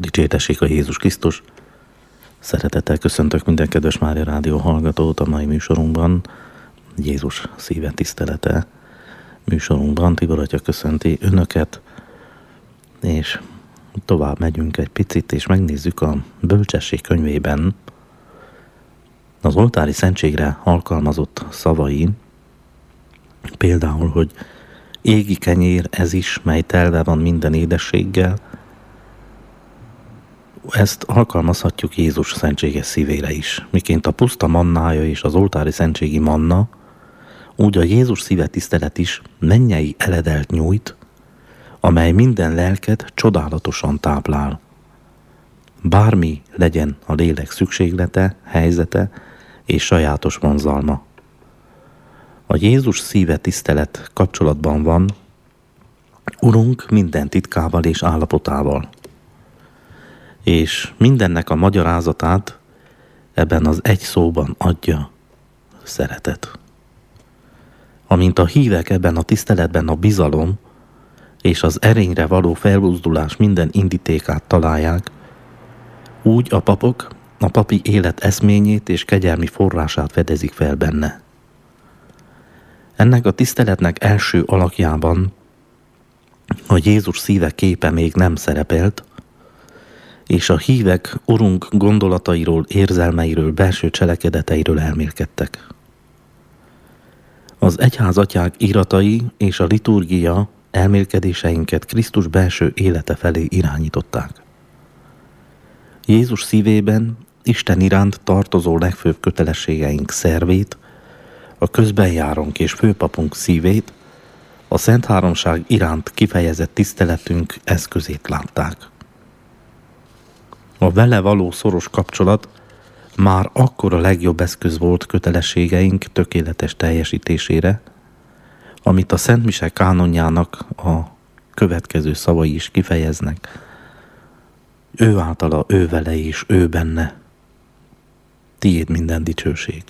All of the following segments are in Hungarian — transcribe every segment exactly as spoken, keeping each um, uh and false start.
Dicsértessék a Jézus Krisztus! Szeretettel köszöntök minden kedves Mária Rádió hallgatót a mai műsorunkban. Jézus szíve tisztelete műsorunkban. Tibor atya köszönti önöket, és tovább megyünk egy picit, és megnézzük a Bölcsesség könyvében az oltári szentségre alkalmazott szavai. Például, hogy égi kenyér ez is, mely telve van minden édességgel. Ezt alkalmazhatjuk Jézus szentséges szívére is. Miként a puszta mannája és az oltári szentségi manna, úgy a Jézus szíve tisztelet is mennyei eledelt nyújt, amely minden lelket csodálatosan táplál. Bármi legyen a lélek szükséglete, helyzete és sajátos vonzalma. A Jézus szíve tisztelet kapcsolatban van Urunk minden titkával és állapotával. És mindennek a magyarázatát ebben az egy szóban adja: szeretet. Amint a hívek ebben a tiszteletben a bizalom és az erényre való felbuzdulás minden indítékát találják, úgy a papok a papi élet eszményét és kegyelmi forrását fedezik fel benne. Ennek a tiszteletnek első alakjában a Jézus szíve képe még nem szerepelt, és a hívek Urunk gondolatairól, érzelmeiről, belső cselekedeteiről elmélkedtek. Az egyházatyák íratai és a liturgia elmélkedéseinket Krisztus belső élete felé irányították. Jézus szívében Isten iránt tartozó legfőbb kötelességeink szervét, a közbenjárónk és főpapunk szívét, a Szent Háromság iránt kifejezett tiszteletünk eszközét látták. A vele való szoros kapcsolat már akkor a legjobb eszköz volt kötelességeink tökéletes teljesítésére, amit a Szent Mise kánonjának a következő szavai is kifejeznek. Ő általa, ő vele és ő benne. Tiéd minden dicsőség.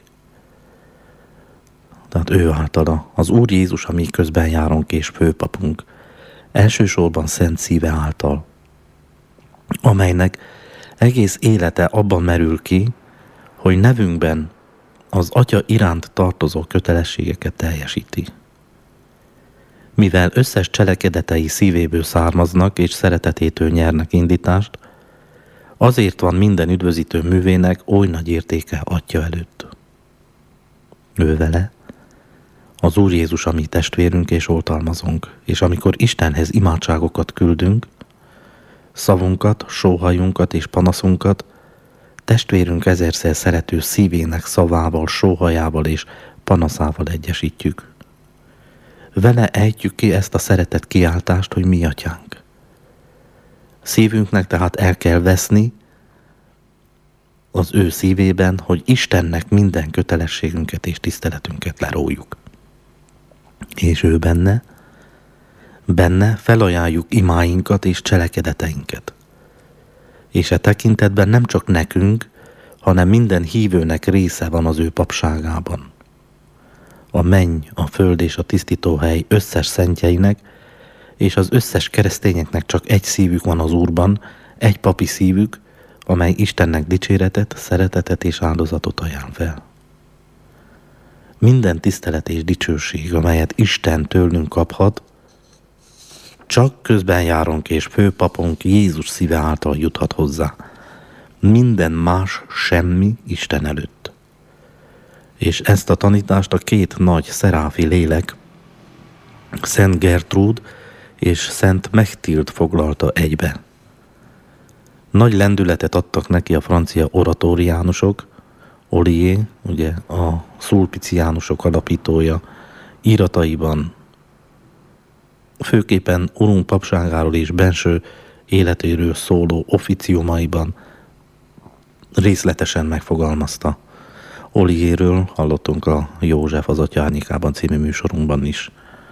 Tehát ő általa, az Úr Jézus, a mi közbenjárónk és főpapunk, elsősorban szent szíve által, amelynek egész élete abban merül ki, hogy nevünkben az Atya iránt tartozó kötelességeket teljesíti. Mivel összes cselekedetei szívéből származnak és szeretetétől nyernek indítást, azért van minden üdvözítő művének oly nagy értéke Atya előtt. Ő vele, az Úr Jézus a mi testvérünk és oltalmazunk, és amikor Istenhez imádságokat küldünk, szavunkat, sóhajunkat és panaszunkat testvérünk ezerszer szerető szívének szavával, sóhajával és panaszával egyesítjük. Vele ejtjük ki ezt a szeretet kiáltást, hogy mi Atyánk. Szívünknek tehát el kell veszni az ő szívében, hogy Istennek minden kötelességünket és tiszteletünket lerójuk. És ő benne, benne felajánljuk imáinkat és cselekedeteinket. És e tekintetben nem csak nekünk, hanem minden hívőnek része van az ő papságában. A menny, a föld és a tisztítóhely összes szentjeinek és az összes keresztényeknek csak egy szívük van az Úrban, egy papi szívük, amely Istennek dicséretet, szeretetet és áldozatot ajánl fel. Minden tisztelet és dicsőség, amelyet Isten tőlünk kaphat, csak közbenjárónk és főpapunk Jézus szíve által juthat hozzá. Minden más semmi Isten előtt. És ezt a tanítást a két nagy szeráfi lélek, Szent Gertrúd és Szent Mechtild foglalta egybe. Nagy lendületet adtak neki a francia oratóriánusok, Olié, ugye a szulpiciánusok alapítója, írataiban, főképpen Urunk papságáról és benső életéről szóló officiumaiban részletesen megfogalmazta. Oliéről hallottunk a József az Atya árnyékában című műsorunkban is.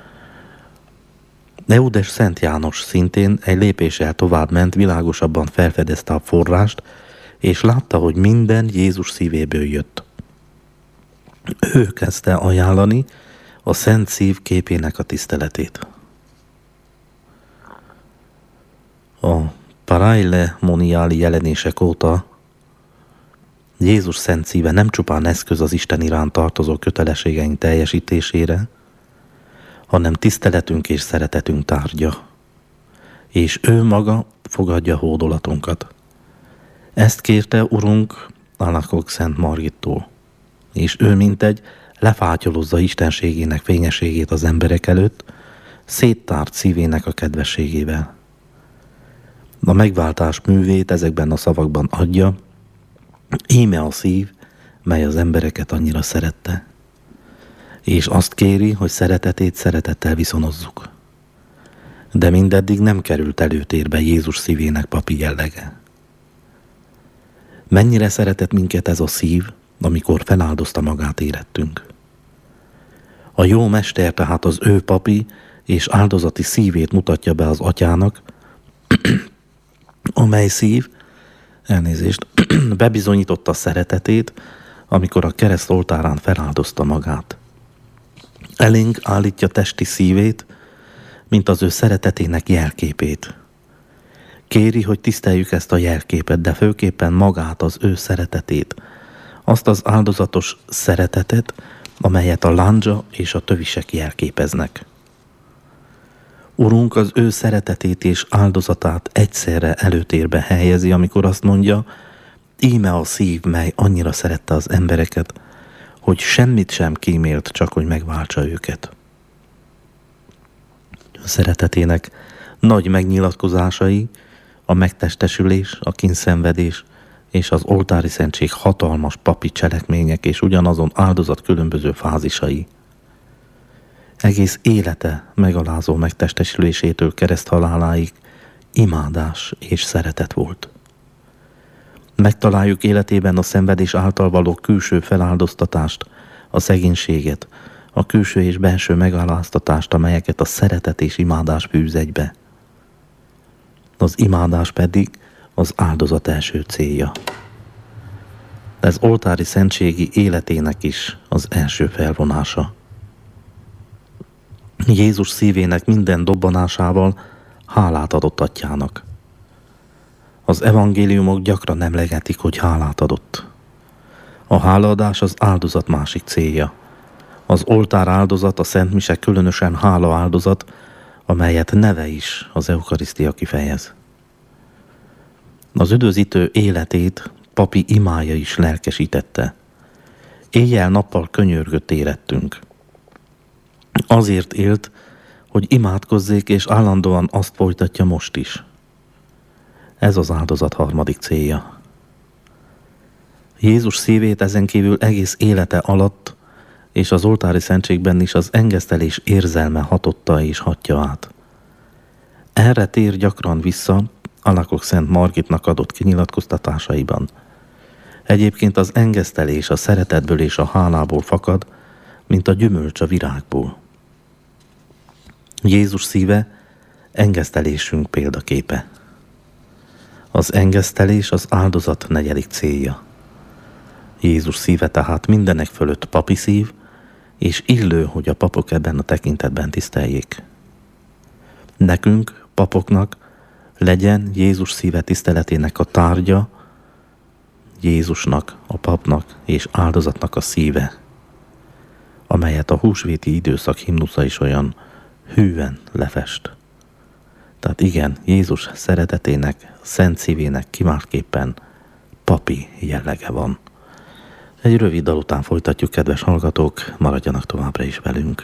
Eudes Szent János szintén egy lépéssel tovább ment, világosabban felfedezte a forrást, és látta, hogy minden Jézus szívéből jött. Ő kezdte ajánlani a Szent Szív képének a tiszteletét. A Paraille moniali jelenések óta Jézus szent szíve nem csupán eszköz az Isten iránt tartozó kötelességeink teljesítésére, hanem tiszteletünk és szeretetünk tárgya, és ő maga fogadja hódolatunkat. Ezt kérte Urunk Alakok Szent Margittól, és ő mintegy lefátyolozza istenségének fényességét az emberek előtt, széttárt szívének a kedvességével. A megváltás művét ezekben a szavakban adja, íme a szív, mely az embereket annyira szerette, és azt kéri, hogy szeretetét szeretettel viszonozzuk. De mindeddig nem került előtérbe Jézus szívének papi jellege. Mennyire szeretett minket ez a szív, amikor feláldozta magát érettünk. A jó mester tehát az ő papi és áldozati szívét mutatja be az atyának, amely szív, elnézést, bebizonyította szeretetét, amikor a kereszt oltárán feláldozta magát. Elénk állítja testi szívét, mint az ő szeretetének jelképét. Kéri, hogy tiszteljük ezt a jelképet, de főképpen magát, az ő szeretetét, azt az áldozatos szeretetet, amelyet a lándzsa és a tövisek jelképeznek. Urunk az ő szeretetét és áldozatát egyszerre előtérbe helyezi, amikor azt mondja, íme a szív, mely annyira szerette az embereket, hogy semmit sem kímélt, csak hogy megváltsa őket. A szeretetének nagy megnyilatkozásai, a megtestesülés, a kínszenvedés és az oltári szentség hatalmas papi cselekmények és ugyanazon áldozat különböző fázisai. Egész élete megalázó megtestesülésétől kereszthaláláig imádás és szeretet volt. Megtaláljuk életében a szenvedés által való külső feláldoztatást, a szegénységet, a külső és belső megaláztatást, amelyeket a szeretet és imádás fűz egybe. Az imádás pedig az áldozat első célja. Ez oltári szentségi életének is az első felvonása. Jézus szívének minden dobbanásával hálát adott atyának. Az evangéliumok gyakran emlegetik, hogy hálát adott. A hálaadás az áldozat másik célja. Az oltár áldozat, a szent mise különösen hála áldozat, amelyet neve is az eukarisztia kifejez. Az üdvözítő életét papi imája is lelkesítette. Éjjel-nappal könyörgött érettünk. Azért élt, hogy imádkozzék, és állandóan azt folytatja most is. Ez az áldozat harmadik célja. Jézus szívét ezen kívül egész élete alatt és az oltári szentségben is az engesztelés érzelme hatotta és hatja át. Erre tér gyakran vissza Alakok Szent Margitnak adott kinyilatkoztatásaiban. Egyébként az engesztelés a szeretetből és a hálából fakad, mint a gyümölcs a virágból. Jézus szíve engesztelésünk példaképe. Az engesztelés az áldozat negyedik célja. Jézus szíve tehát mindenek fölött papi szív, és illő, hogy a papok ebben a tekintetben tiszteljék. Nekünk, papoknak legyen Jézus szíve tiszteletének a tárgya, Jézusnak, a papnak és áldozatnak a szíve, amelyet a húsvéti időszak himnusza is olyan hűen lefest. Tehát igen, Jézus szeretetének, szent szívének kiváltképpen papi jellege van. Egy rövid dal után folytatjuk, kedves hallgatók, maradjanak továbbra is velünk.